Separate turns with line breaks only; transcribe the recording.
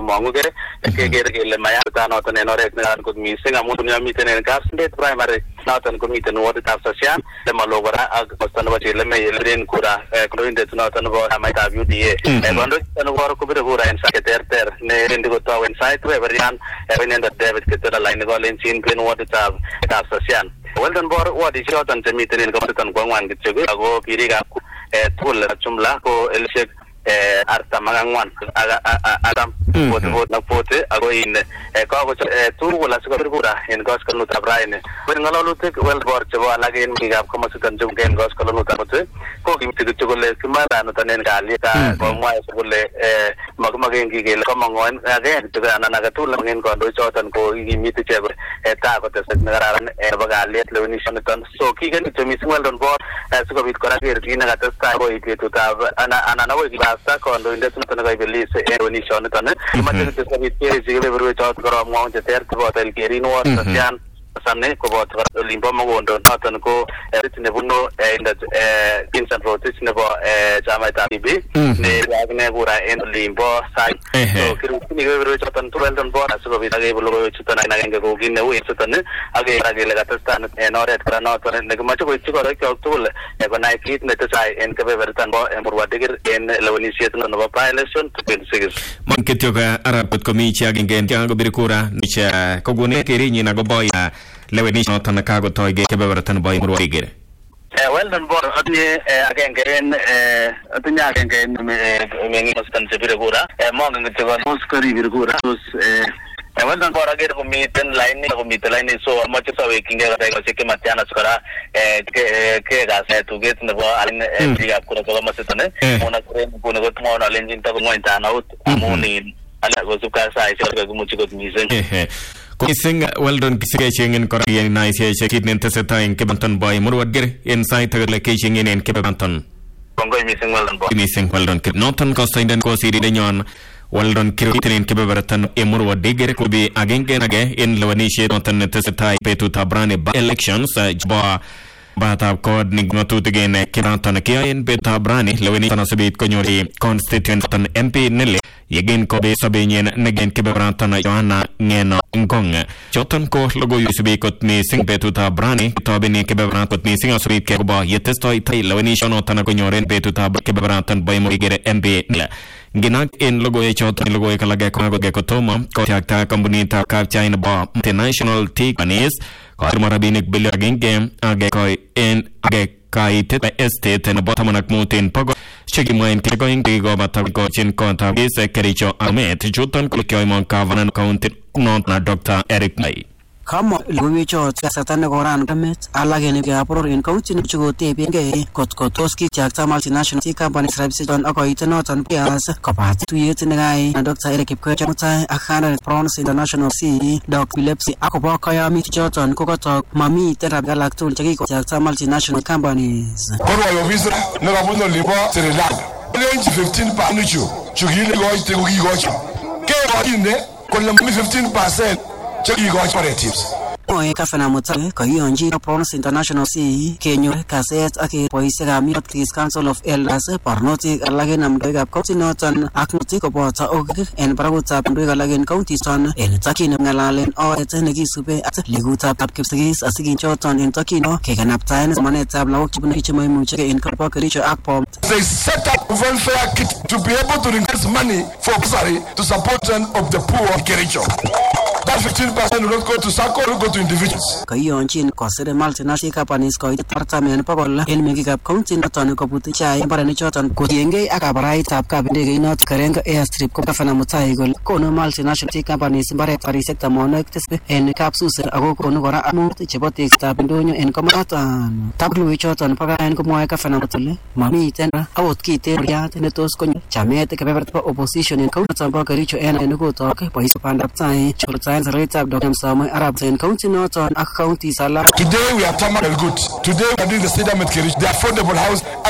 komonguge keker kele mayapta noton en oret neran kot mising amun miten en Kapsabet primary noton komiten woditab Sosian lemalo kora ak kosta nebo Chelemei elen kura kondoindet noton nebo chamaitab UDA kondoindet nebo kobire kura en sait terter ne rendi kotou en sait weberian inendet David Kitula laini kolenjin en woditab Sosian Weldon Bor wadi choton chemiten en komositon kwangwan kityo ako birikab tugul jumla ko elishek artamangangwan adam vote ako in kako tugul asikobir kura en koskolnutab raini wen ngalalutik Weldon chebo alak en birikab komositon chumken koskolnutab ko kimti kityo kole kimandanuton en kalyet komwae kole makimaken ki kele komongoen age kityo anan age tugul en kandoik choton ko kikimit ichek ta koteset nekararan nebo kalyet lewenishoniton so kiken kityo mising Weldon Bor sikobit kora ker kit nekatestai koit betutab anan akoi kibasta kandoindet noton nekaibelis en lewenishoniton kimache kityo sikobit kerchi kebeberwek choton koromwaun cheter koboto Elgerin Ward Sosian Sane koboto olimbo Mogondo noton ko nebunu indet Vincent Rotich nebo chamaitab PB ne akine kura en olimbo Sai so kirutini kebeberwek choton Weldon Bor asikobit akeib logoiwek chuton agenge kou kit neu en chuton akekere kele katestai en oret kora noton nekimache koityi koroikyok tugul konai kit netesai en kebebertan bo Murwadikir en lewenisiet nebo by-election 26
man kityok arab kot komi chi agenge en kobir kura niche kokone kerinyin akobo lewenishoniton kakotoige kebebertan bo Murwadikir
Weldon Bor atinye agenge en meng'imositon chebire kura mongen kityo tos koribir kura tos Weldon Bor aker komiten laini so amoche sawekchingei kora kosiek chematiana kora kekas tuget nebo birikab kura chebo komositon nguni kotomwon alenjin takong'wony tanaut amun alak kosubkei saisiek kakimuchi kot mising
Komising Weldon kisikechengin kora naisiek kit netesetai en kebebertan bo Murwadikir en sait age kechengin en kebebertan
kongoi mising Weldon Bor
mising Weldon noton kostoindet kosirirenyon Weldon kiruten kebebertan Murwadikir kubi agenge en lewenisiet noton netesetai betutab rani by-elections chebo batab kod ni ngatutik en kebebertan kiyoen betutab rani lewenisiet asibit konyori constituent MP nele yegen kobe sabenyen negen kebebertan Joanna Ngeno Ngong choton ko logoiwek subik kot mising betutab rani tobeni kebebertan kot mising asibit kebo yetestoi tai lewenishonoton konyoren betutab kebebertan bo Murwadikir MP nele Ginak en logoiwek choton logoiwek alage kotomo kotyakta kampunitab kapchai nebo International Tea Companies koarmo rabinik bilion age kaitet estate nebo 15 poko chekimwaen kekoin kikobata kochin kontab Kericho Ahmed chuton kolkyoimon Kavanan County not Dr. Eric Mai
Kama logoiwechot kasarta nekoran kamet alak en keaporor en county nekotebengei kotko tos kityakta multinational tea companies rabisiton akoite noton pias kobat tuyet nekai Dr. Eric Kipkoech mutai ak Handle Prawns International CEO Dr. Epilepsy akobo kayamit choton kokotok mamiten rabik alak tugul chekikotyakta multinational companies
korwa officer nekabunu olimbo Sri Lanka lenji 15 panuchu chukile koite kokikocho kekoinde kole 15% chekikoch operatives
Oe Kafena Mutare kayonji Prawns International CEO kenyor kaset ak boisiekab Northeast Council of Elders barnotik alak en amdoikab county noton ak nutik koboto ok en barakutab amdoik alak en county son en takin ngalalen oret nekisube ak ligutab Kipsigis asikinchoton en takino kekanaptaen somanetab lagok chemaimuchege en Kabo Kericho ak Pom.
They set up welfare kit to be able to raise money for bursary to support of the poor in Kericho. That 15% will not go to SACCO, will go to individuals.
Kayonjin kosire multinational companies koit tartamen pokol en mengikab county noton kobuti chai mbarani choton kotiengei ak kabaraitab kabindege not Karenga airstrip ko Gavana Mutai kole kono multinational companies mbaret karisiek 80 en kapsuser ako kono kora amut chebo tekstab ndonyo en komoton tablu choton pakaen komwae Gavana Mutai mamiten awot kiten riat netos konyo chamet kebeberta opposition en county nebo Kericho en nekotok boisio bandab tai chorta Dr. Samuel Arab in County Norton, County Salah.
Today we are Tamal Good. Today we are doing the stadium at Kericho, the affordable house.